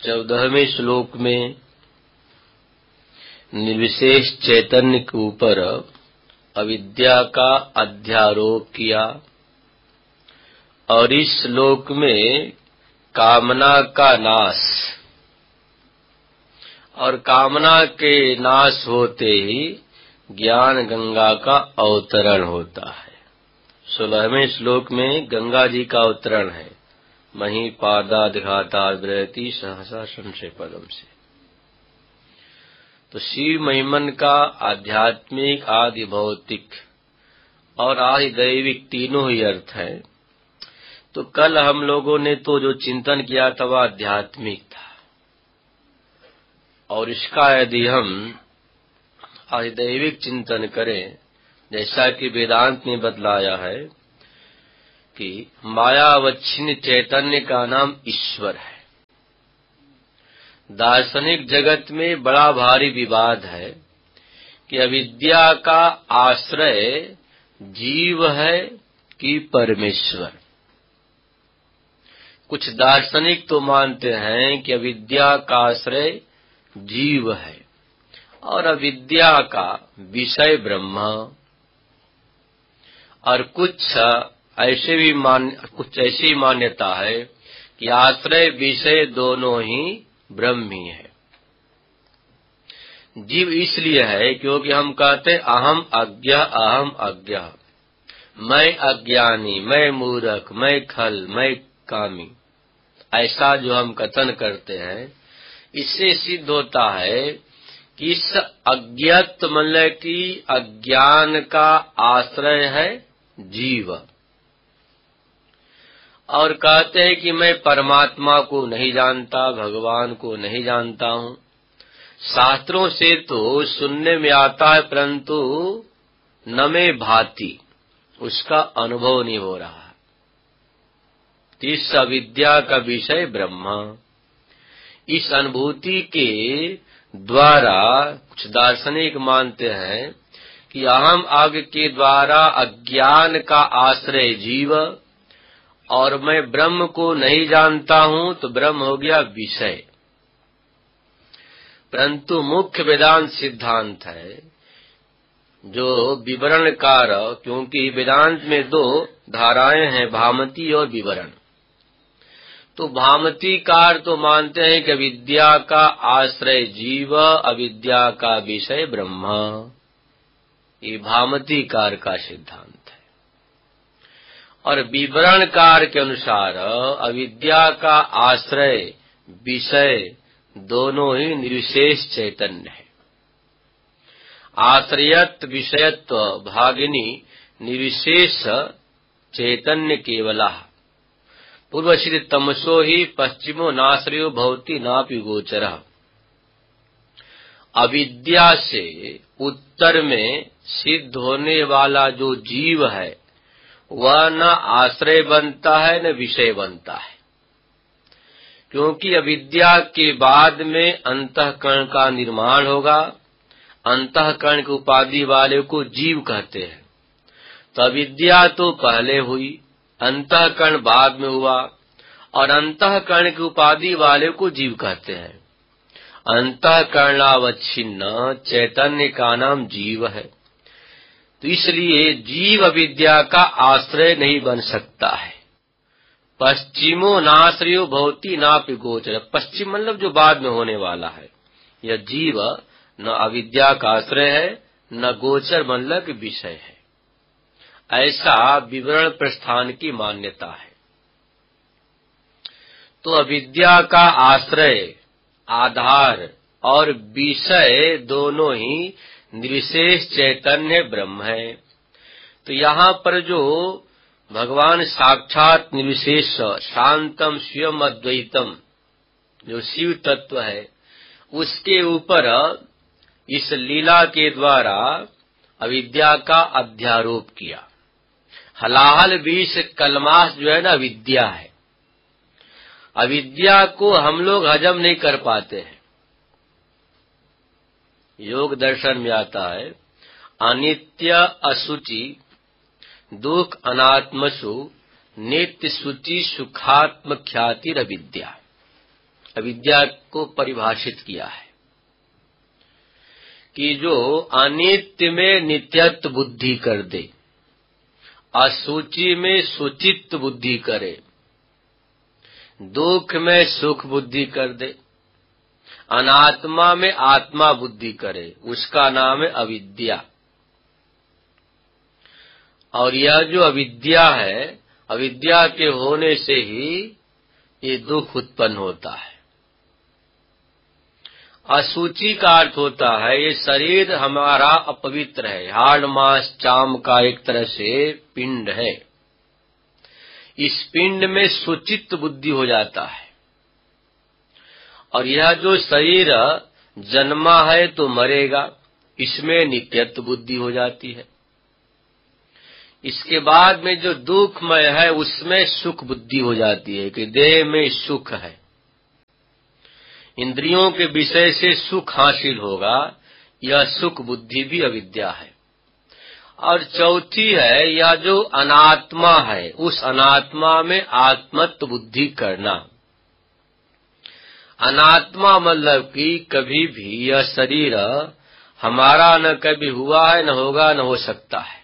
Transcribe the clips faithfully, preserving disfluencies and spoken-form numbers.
चौदहवें श्लोक में निर्विशेष चैतन्य के ऊपर अविद्या का अध्यारोप किया और इस श्लोक में कामना का नाश और कामना के नाश होते ही ज्ञान गंगा का अवतरण होता है। सोलहवें श्लोक में गंगा जी का अवतरण है, मही पादाघाता विरहति सहसा संशय पदम से। तो शिव महिमन का आध्यात्मिक, आदि भौतिक और आदि दैविक तीनों ही अर्थ है। तो कल हम लोगों ने तो जो चिंतन किया था वह आध्यात्मिक था, और इसका यदि हम आदि दैविक चिंतन करें, जैसा कि वेदांत ने बतलाया है कि मायावच्छिन्न चैतन्य का नाम ईश्वर है। दार्शनिक जगत में बड़ा भारी विवाद है कि अविद्या का आश्रय जीव है कि परमेश्वर। कुछ दार्शनिक तो मानते हैं कि अविद्या का आश्रय जीव है और अविद्या का विषय ब्रह्म, और कुछ ऐसे भी मान कुछ ऐसी मान्यता है कि आश्रय विषय दोनों ही ब्रह्म ही है। जीव इसलिए है क्योंकि हम कहते हैं अहम अज्ञ अहम अज्ञ, मैं अज्ञानी, मैं मूर्ख, मैं खल, मैं कामी, ऐसा जो हम कथन करते हैं, इससे सिद्ध होता है कि इस अज्ञात मतलब कि अज्ञान का आश्रय है जीव, और कहते हैं कि मैं परमात्मा को नहीं जानता, भगवान को नहीं जानता हूं। शास्त्रों से तो सुनने में आता है परंतु न में भाती, उसका अनुभव नहीं हो रहा। इस अविद्या का विषय ब्रह्म, इस अनुभूति के द्वारा कुछ दार्शनिक मानते हैं कि अहम आग के द्वारा अज्ञान का आश्रय जीव, और मैं ब्रह्म को नहीं जानता हूं तो ब्रह्म हो गया विषय। परंतु मुख्य वेदांत सिद्धांत है जो विवरणकार, क्योंकि वेदांत में दो धाराएं हैं, भामती और विवरण। तो भामतीकार तो मानते हैं कि अविद्या का आश्रय जीव, अविद्या का विषय ब्रह्म। ये भामतीकार का सिद्धांत है। और विवरणकार के अनुसार अविद्या का आश्रय विषय दोनों ही निर्विशेष चैतन्य है। आश्रयत विषयत्व भागिनी निर्विशेष चैतन्य केवला, पूर्वश्री तमसो ही पश्चिमो नाश्रयो भवति नापि गोचरः। अविद्या से उत्तर में सिद्ध होने वाला जो जीव है वह न आश्रय बनता है न विषय बनता है, क्योंकि अविद्या के बाद में अंतःकरण का निर्माण होगा। अंतःकरण की उपाधि वाले को जीव कहते हैं। तो अविद्या तो पहले हुई, अंतःकरण बाद में हुआ, और अंतःकरण की उपाधि वाले को जीव कहते हैं। अंतःकरणावच्छिन्न चैतन्य का नाम जीव है। तो इसलिए जीव अविद्या का आश्रय नहीं बन सकता है। पश्चिमो नाश्रयो भवति नापि गोचर, पश्चिम मतलब जो बाद में होने वाला है। यह जीव न अविद्या का आश्रय है न गोचर मतलब विषय है, ऐसा विवरण प्रस्थान की मान्यता है। तो अविद्या का आश्रय, आधार और विषय दोनों ही निर्विशेष चैतन्य ब्रह्म है। तो यहाँ पर जो भगवान साक्षात निर्विशेष शांतम स्वयं अद्वैतम जो शिव तत्व है, उसके ऊपर इस लीला के द्वारा अविद्या का अध्यारोप किया। हलाहल बीस कलमास जो है ना अविद्या है। अविद्या को हम लोग हजम नहीं कर पाते हैं। योग दर्शन में आता है अनित्य असुचि दुख अनात्मसु नित्य शुचि सुखात्म ख्याति अविद्या। अविद्या को परिभाषित किया है कि जो अनित्य में नित्यत्व बुद्धि कर दे, असूचि में सुचित्त बुद्धि करे, दुख में सुख बुद्धि कर दे, अनात्मा में आत्मा बुद्धि करे, उसका नाम है अविद्या। और यह जो अविद्या है, अविद्या के होने से ही ये दुख उत्पन्न होता है। असूचि का अर्थ होता है ये शरीर हमारा अपवित्र है, हाड़ मांस चाम का एक तरह से पिंड है। इस पिंड में सुचित्त बुद्धि हो जाता है, और यह जो शरीर जन्मा है तो मरेगा, इसमें नित्यत्व बुद्धि हो जाती है। इसके बाद में जो दुखमय है उसमें सुख बुद्धि हो जाती है कि देह में सुख है, इंद्रियों के विषय से सुख हासिल होगा, यह सुख बुद्धि भी अविद्या है। और चौथी है यह जो अनात्मा है, उस अनात्मा में आत्मत्व बुद्धि करना। अनात्मा मतलब कि कभी भी यह शरीर हमारा न कभी हुआ है, न होगा, न हो सकता है।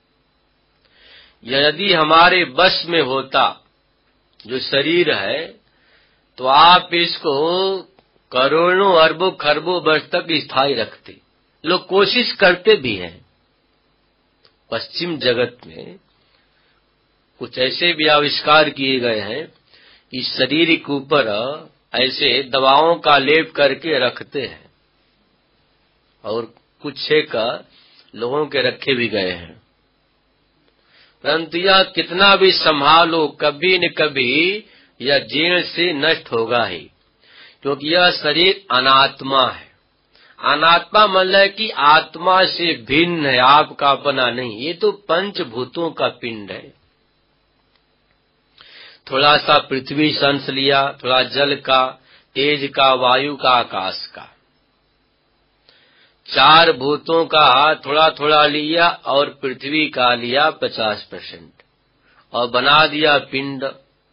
यदि हमारे बस में होता जो शरीर है तो आप इसको करोड़ों अरबों खरबों वर्ष तक स्थायी रखते। लोग कोशिश करते भी हैं। पश्चिम जगत में कुछ ऐसे भी आविष्कार किए गए हैं कि शरीर के ऊपर ऐसे दवाओं का लेप करके रखते हैं, और कुछ एक लोगों के रखे भी गए हैं। परंतु यह कितना भी संभालो, कभी न कभी यह जीर्ण से नष्ट होगा ही, क्योंकि यह शरीर अनात्मा है। अनात्मा मतलब कि आत्मा से भिन्न है, आपका अपना नहीं। ये तो पंचभूतों का पिंड है। थोड़ा सा पृथ्वी से अंश लिया, थोड़ा जल का, तेज का, वायु का, आकाश का, चार भूतों का थोड़ा थोड़ा लिया और पृथ्वी का लिया पचास परसेंट, और बना दिया पिंड।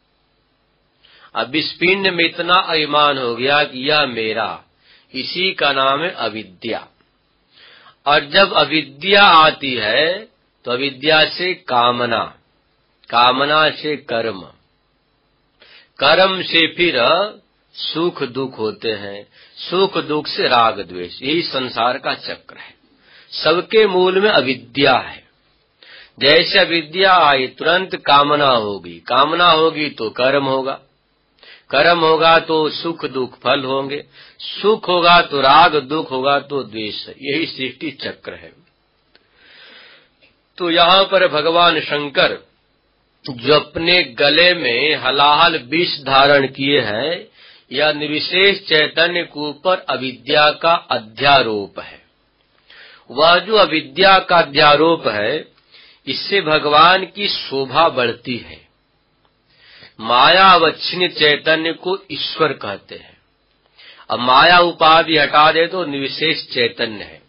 अब इस पिंड में इतना अभिमान हो गया कि यह मेरा, इसी का नाम है अविद्या। और जब अविद्या आती है तो अविद्या से कामना, कामना से कर्म, कर्म से फिर सुख दुख होते हैं, सुख दुख से राग द्वेष। यही संसार का चक्र है। सबके मूल में अविद्या है। जैसे अविद्या आई तुरंत कामना होगी, कामना होगी तो कर्म होगा, कर्म होगा तो सुख दुख फल होंगे, सुख होगा तो राग, दुख होगा तो द्वेष। यही सृष्टि चक्र है। तो यहाँ पर भगवान शंकर जो अपने गले में हलाहल विष धारण किए हैं, यह निर्विशेष चैतन्य के ऊपर अविद्या का अध्यारोप है। वह जो अविद्या का अध्यारोप है, इससे भगवान की शोभा बढ़ती है। मायावच्छिन्न चैतन्य को ईश्वर कहते हैं। अब माया उपाधि हटा दे तो निर्विशेष चैतन्य है।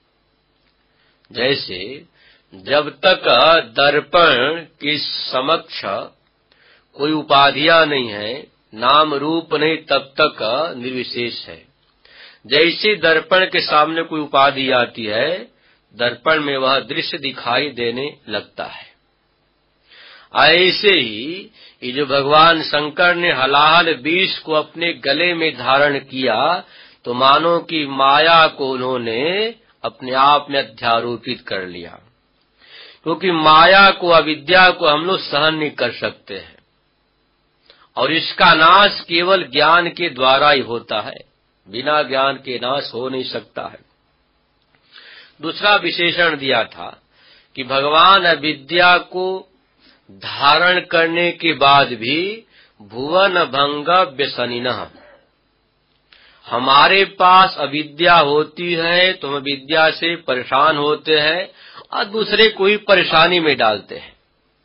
जैसे जब तक दर्पण के समक्ष कोई उपाधियां नहीं है, नाम रूप नहीं, तब तक निर्विशेष है। जैसे दर्पण के सामने कोई उपाधि आती है, दर्पण में वह दृश्य दिखाई देने लगता है। ऐसे ही ये जो भगवान शंकर ने हलाहल विष को अपने गले में धारण किया, तो मानो कि माया को उन्होंने अपने आप में अध्यारोपित कर लिया। क्योंकि माया को, अविद्या को हम लोग सहन नहीं कर सकते हैं, और इसका नाश केवल ज्ञान के द्वारा ही होता है। बिना ज्ञान के नाश हो नहीं सकता है। दूसरा विशेषण दिया था कि भगवान अविद्या को धारण करने के बाद भी भुवन भंग व्यसनिनः, हमारे पास अविद्या होती है तो हम अविद्या से परेशान होते हैं और दूसरे को ही परेशानी में डालते हैं।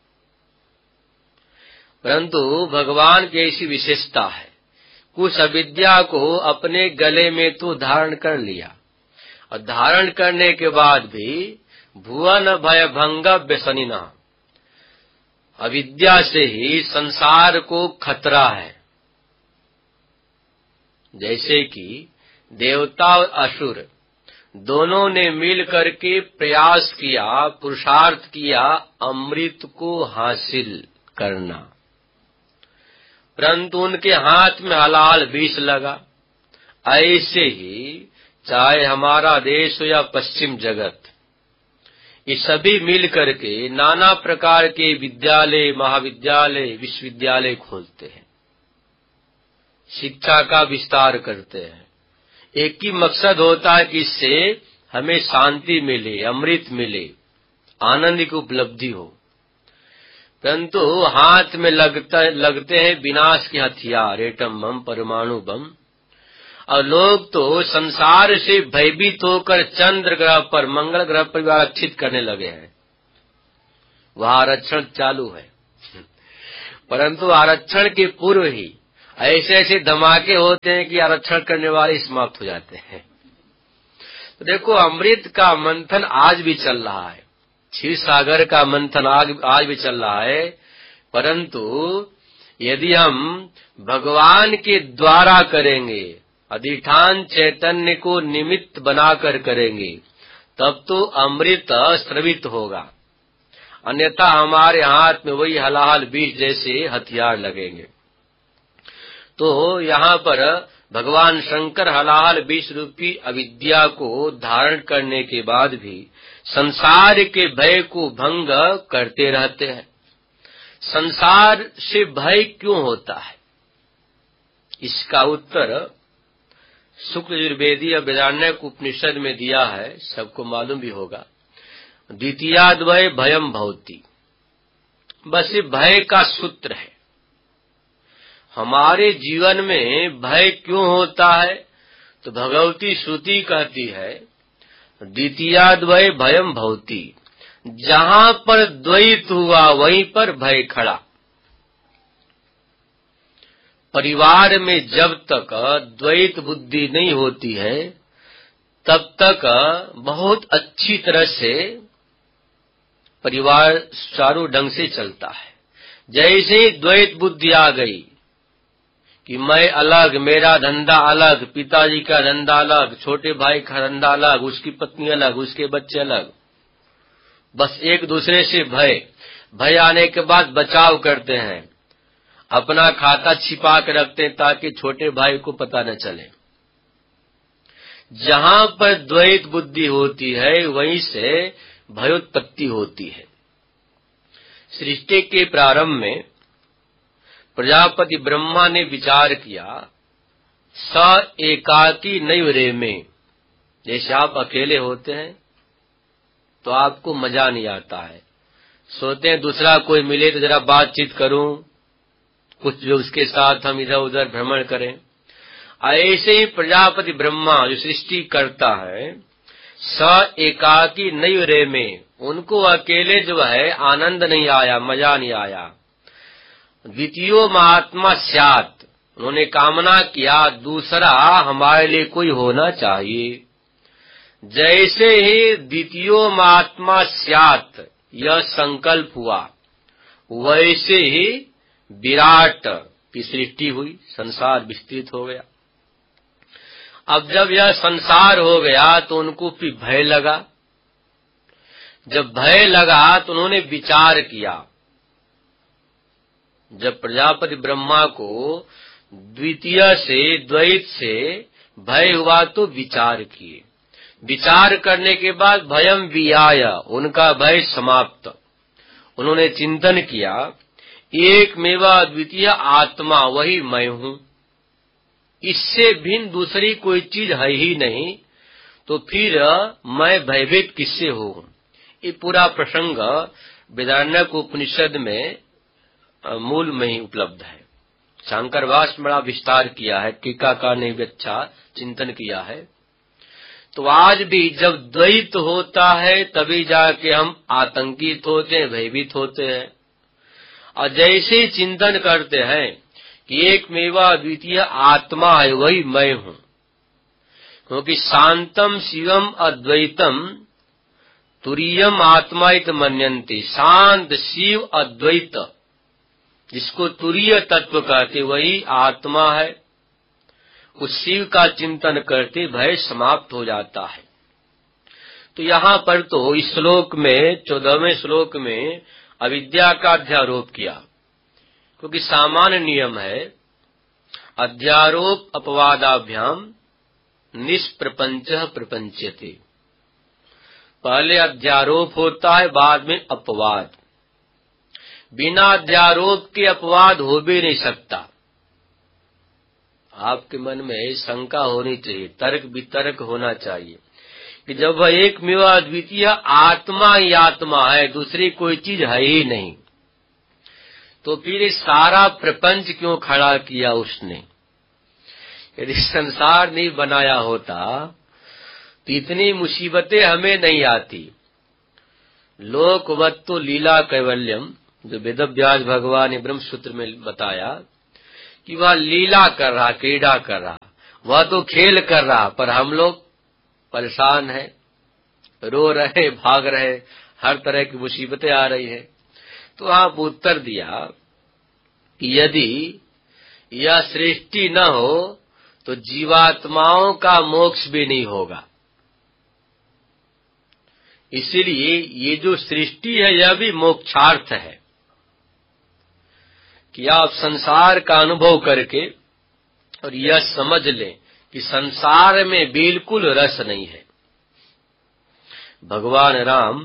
परंतु भगवान की ऐसी विशेषता है, कुछ अविद्या को अपने गले में तो धारण कर लिया, और धारण करने के बाद भी भुवन भय भंग व्यसनिनः, अविद्या से ही संसार को खतरा है। जैसे कि देवता और असुर दोनों ने मिल करके प्रयास किया, पुरुषार्थ किया अमृत को हासिल करना, परंतु उनके हाथ में हलाल विष लगा। ऐसे ही चाहे हमारा देश हो या पश्चिम जगत, ये सभी मिल करके नाना प्रकार के विद्यालय, महाविद्यालय, विश्वविद्यालय खोलते हैं, शिक्षा का विस्तार करते हैं। एक ही मकसद होता है कि इससे हमें शांति मिले, अमृत मिले, आनंद की उपलब्धि हो, परंतु हाथ में लगता लगते हैं विनाश के हथियार, एटम बम, परमाणु बम। और लोग तो संसार से भयभीत होकर चंद्र ग्रह पर, मंगल ग्रह पर भी आरक्षित करने लगे हैं। वहां आरक्षण चालू है, परंतु आरक्षण के पूर्व ही ऐसे ऐसे धमाके होते हैं कि आरक्षण करने वाले समाप्त हो जाते हैं। तो देखो, अमृत का मंथन आज भी चल रहा है, क्षीर सागर का मंथन आज, आज भी चल रहा है, परंतु यदि हम भगवान के द्वारा करेंगे, अधिष्ठान चैतन्य को निमित्त बनाकर करेंगे, तब तो अमृत स्रवित होगा। अन्यथा हमारे हाथ में वही हलाहल विष जैसे हथियार लगेंगे। तो यहाँ पर भगवान शंकर हलाहल विष रूपी अविद्या को धारण करने के बाद भी संसार के भय को भंग करते रहते हैं। संसार से भय क्यों होता है? इसका उत्तर शुक्ल यजुर्वेदीय वेदारण्यक उपनिषद में दिया है, सबको मालूम भी होगा। द्वितीयाद्वय भयम भवति, बस ये भय का सूत्र है। हमारे जीवन में भय क्यों होता है? तो भगवती श्रुति कहती है द्वितीयाद्वय भयम भवति, जहां पर द्वैत हुआ वहीं पर भय खड़ा। परिवार में जब तक द्वैत बुद्धि नहीं होती है तब तक बहुत अच्छी तरह से परिवार सुचारू ढंग से चलता है। जैसे ही द्वैत बुद्धि आ गई कि मैं अलग, मेरा धंधा अलग, पिताजी का धंधा अलग, छोटे भाई का धंधा अलग, उसकी पत्नी अलग, उसके बच्चे अलग, बस एक दूसरे से भय भय आने के बाद बचाव करते हैं, अपना खाता छिपा के रखते हैं ताकि छोटे भाई को पता न चले। जहां पर द्वैत बुद्धि होती है वहीं से भयोत्पत्ति होती है। सृष्टि के प्रारंभ में प्रजापति ब्रह्मा ने विचार किया, स एकाकी नैव रेमे। जैसे आप अकेले होते हैं तो आपको मजा नहीं आता है, सोते हैं दूसरा कोई मिले तो जरा बातचीत करूं, कुछ जो उसके साथ हम इधर उधर भ्रमण करें। ऐसे ही प्रजापति ब्रह्मा जो सृष्टि करता है, स एकाकी नैव रेमे, उनको अकेले जो है आनंद नहीं आया, मजा नहीं आया। द्वितीयो महात्मा स्यात्, उन्होंने कामना किया दूसरा हमारे लिए कोई होना चाहिए। जैसे ही द्वितीयो महात्मा स्यात् यह संकल्प हुआ, वैसे ही विराट की सृष्टि हुई, संसार विस्तृत हो गया। अब जब यह संसार हो गया तो उनको भी भय लगा। जब भय लगा तो उन्होंने विचार किया। जब प्रजापति ब्रह्मा को द्वितीय से, द्वैत से भय हुआ तो विचार किए। विचार करने के बाद भयम वियाय, उनका भय समाप्त। उन्होंने चिंतन किया, एक मेवा द्वितीय आत्मा वही मैं हूं, इससे भिन्न दूसरी कोई चीज है ही नहीं, तो फिर मैं भयभीत किससे हूं? ये पूरा प्रसंग वेदारण्यक उपनिषद में मूल में ही उपलब्ध है। शंकर भाष्य में बड़ा विस्तार किया है, टीकाकार ने भी अच्छा चिंतन किया है। तो आज भी जब द्वैत होता है तभी जाके हम आतंकित होते हैं, भयभीत होते हैं। और जैसे चिंतन करते हैं कि एक मेवा द्वितीय आत्मा है वही मैं हूं, क्योंकि शांतम शिवम अद्वैतम तुरीयम आत्मा इत मन्यन्ते। शांत शिव अद्वैत, जिसको तुरीय तत्व कहते वही आत्मा है। उस शिव का चिंतन करते भय समाप्त हो जाता है। तो यहाँ पर तो इस श्लोक में, चौदहवें श्लोक में अविद्या का अध्यारोप किया, क्योंकि सामान्य नियम है अध्यारोप अपवादाभ्याम निष्प्रपंचः प्रपंच्यते। पहले अध्यारोप होता है, बाद में अपवाद। बिना अध्यारोप के अपवाद हो भी नहीं सकता। आपके मन में शंका होनी चाहिए, तर्क वितर्क होना चाहिए कि जब वह एक मेवा अद्वितीय आत्मा ही आत्मा है, दूसरी कोई चीज है ही नहीं, तो फिर ये सारा प्रपंच क्यों खड़ा किया उसने? यदि संसार नहीं बनाया होता तो इतनी मुसीबतें हमें नहीं आती। लोकवत्तु लीला कैवल्यम, जो वेदव्यास भगवान ने ब्रह्म सूत्र में बताया कि वह लीला कर रहा, क्रीड़ा कर रहा, वह तो खेल कर रहा, पर हम लोग परेशान हैं, रो रहे, भाग रहे, हर तरह की मुसीबतें आ रही है। तो आप उत्तर दिया कि यदि यह सृष्टि न हो तो जीवात्माओं का मोक्ष भी नहीं होगा। इसीलिए ये जो सृष्टि है यह भी मोक्षार्थ है कि आप संसार का अनुभव करके और यह समझ लें कि संसार में बिल्कुल रस नहीं है। भगवान राम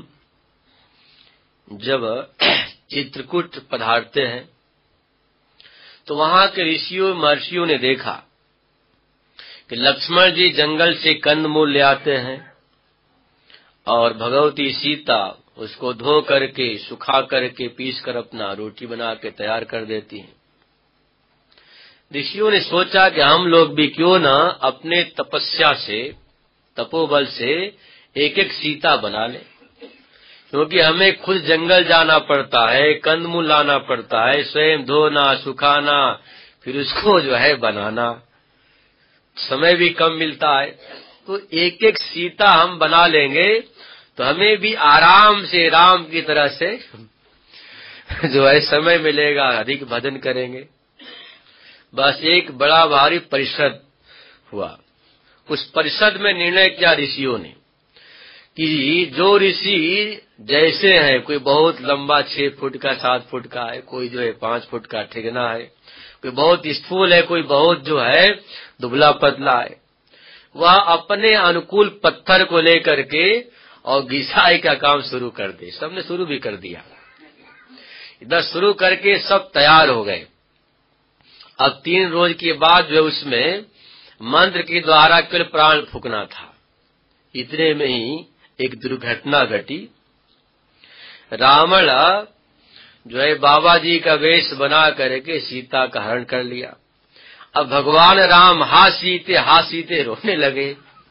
जब चित्रकूट पधारते हैं तो वहां के ऋषियों महर्षियों ने देखा कि लक्ष्मण जी जंगल से कंदमूल ले आते हैं और भगवती सीता उसको धो करके, सुखा करके, पीस कर अपना रोटी बना के तैयार कर देती हैं। ऋषियों ने सोचा कि हम लोग भी क्यों न अपने तपस्या से, तपोबल से एक एक सीता बना लें, क्योंकि हमें खुद जंगल जाना पड़ता है, कंदमूल लाना पड़ता है, स्वयं धोना, सुखाना, फिर उसको जो है बनाना, समय भी कम मिलता है। तो एक एक सीता हम बना लेंगे तो हमें भी आराम से राम की तरह से जो है समय मिलेगा, अधिक भजन करेंगे। बस एक बड़ा भारी परिषद हुआ। उस परिषद में निर्णय किया ऋषियों ने कि जो ऋषि जैसे हैं, कोई बहुत लंबा छह फुट का, सात फुट का है, कोई जो है पांच फुट का ठिगना है, कोई बहुत स्थूल है, कोई बहुत जो है दुबला पतला है, वह अपने अनुकूल पत्थर को लेकर के और घिसाई का काम शुरू कर दे। सबने शुरू भी कर दिया। इधर शुरू करके सब तैयार हो गए। अब तीन रोज के बाद जो उसमें मंत्र के द्वारा केवल प्राण फूकना था। इतने में ही एक दुर्घटना घटी। रावण जो है बाबा जी का वेश बना करके सीता का हरण कर लिया। अब भगवान राम हा सीते हा सीते रोने लगे।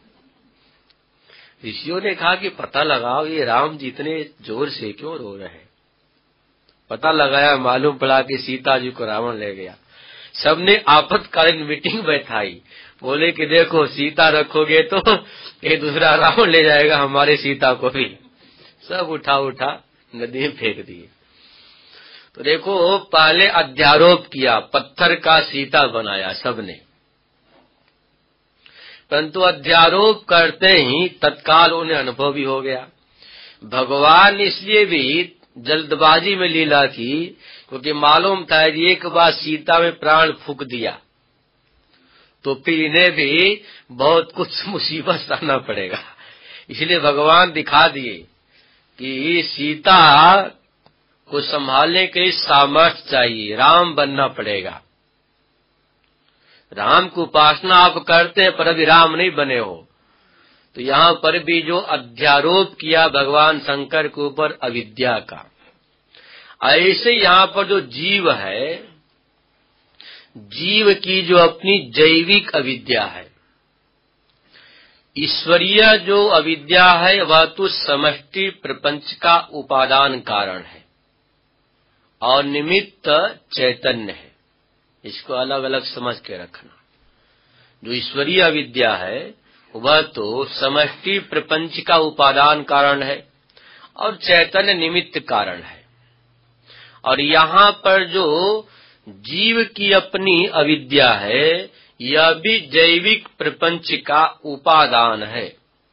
ऋषियों ने कहा कि पता लगाओ ये राम जी इतने जोर से क्यों रो रहे हैं। पता लगाया, मालूम पड़ा कि सीता जी को रावण ले गया। सबने आपातकालीन मीटिंग बैठाई, बोले कि देखो सीता रखोगे तो ये दूसरा रावण ले जाएगा हमारे सीता को भी। सब उठा उठा नदी में फेंक दिए। तो देखो पहले अध्यारोप किया, पत्थर का सीता बनाया सबने, परंतु अध्यारोप करते ही तत्काल उन्हें अनुभव भी हो गया। भगवान ने इसलिए भी जल्दबाजी में लीला की क्योंकि मालूम था कि एक बार सीता में प्राण फूंक दिया तो फिर इन्हें भी बहुत कुछ मुसीबत सहना पड़ेगा। इसलिए भगवान दिखा दिए कि सीता को संभालने के लिए सामर्थ्य चाहिए, राम बनना पड़ेगा। राम की उपासना आप करते हैं पर अभी राम नहीं बने हो। तो यहाँ पर भी जो अध्यारोप किया भगवान शंकर के ऊपर अविद्या का, ऐसे यहाँ पर जो जीव है, जीव की जो अपनी जैविक अविद्या है, ईश्वरीय जो अविद्या है वह तो समष्टि प्रपंच का उपादान कारण है और निमित्त चैतन्य है। इसको अलग अलग समझ के रखना। जो ईश्वरीय अविद्या है वह तो समष्टि प्रपंच का उपादान कारण है और चैतन्य निमित्त कारण है। और यहाँ पर जो जीव की अपनी अविद्या है, यह भी जैविक प्रपंच का उपादान है।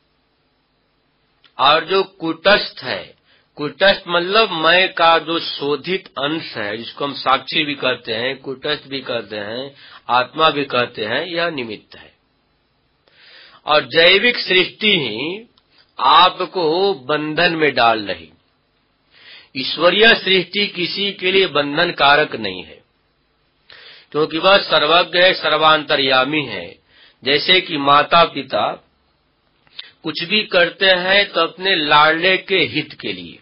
और जो कूटस्थ है, कूटस्थ मतलब मैं का जो शोधित अंश है, जिसको हम साक्षी भी कहते हैं, कूटस्थ भी कहते हैं, आत्मा भी कहते हैं, यह निमित्त है। और जैविक सृष्टि ही आपको बंधन में डाल रही। ईश्वरीय सृष्टि किसी के लिए बंधन कारक नहीं है, क्योंकि वह सर्वज्ञ है, सर्वांतर्यामी है। जैसे कि माता पिता कुछ भी करते हैं तो अपने लाडले के हित के लिए।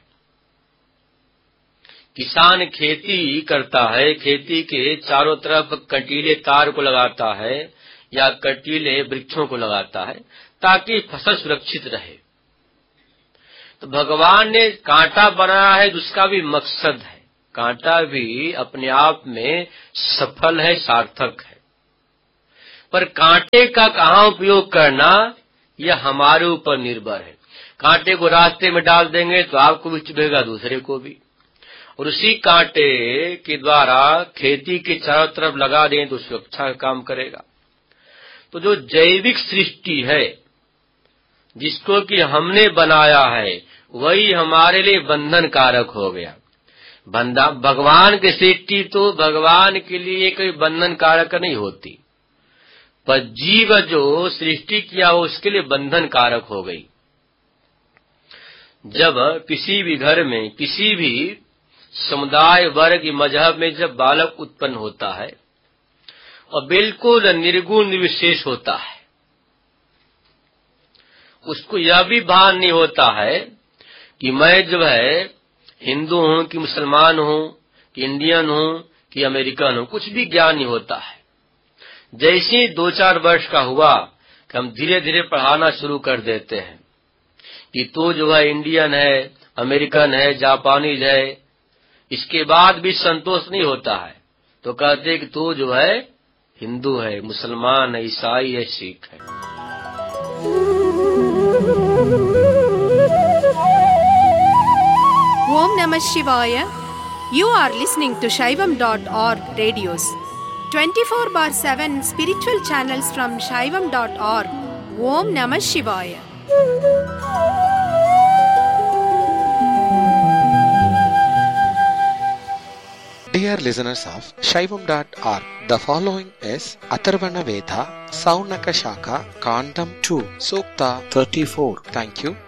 किसान खेती करता है, खेती के चारों तरफ कटीले तार को लगाता है या कटीले वृक्षों को लगाता है ताकि फसल सुरक्षित रहे। तो भगवान ने कांटा बनाया है, जिसका भी मकसद है। कांटा भी अपने आप में सफल है, सार्थक है, पर कांटे का कहाँ उपयोग करना यह हमारे ऊपर निर्भर है। कांटे को रास्ते में डाल देंगे तो आपको भी चुभेगा, दूसरे को भी। और उसी कांटे के द्वारा खेती के चारों तरफ लगा दें तो सुरक्षा का काम करेगा। तो जो जैविक सृष्टि है, जिसको कि हमने बनाया है, वही हमारे लिए बंधन कारक हो गया। भगवान की सृष्टि तो भगवान के लिए कोई बंधन कारक नहीं होती, पर जीव जो सृष्टि किया वो उसके लिए बंधन कारक हो गई। जब किसी भी घर में, किसी भी समुदाय, वर्ग, मजहब में जब बालक उत्पन्न होता है और बिल्कुल निर्गुण निर्विशेष होता है, उसको यह भी भान नहीं होता है कि मैं जो है हिंदू हूं कि मुसलमान हूं कि इंडियन हूं कि अमेरिकन हूं, कुछ भी ज्ञान नहीं होता है। जैसे दो चार वर्ष का हुआ कि हम धीरे धीरे पढ़ाना शुरू कर देते हैं कि तू जो है इंडियन है, अमेरिकन है, जापानीज है, इसके बाद भी संतोष नहीं होता है तो कहते हैं कि तू जो है हिंदू है, मुसलमान है, ईसाई है, सिख है। Om Namah Shivaya. You are listening to Shaivam dot org radios. twenty-four bar seven spiritual channels from Shaivam dot org. Om Namah Shivaya. Dear listeners of Shaivam dot org, the following is Atharvana Veda, Saunaka Shaka, Kandam two, Sukta thirty-four. Thank you.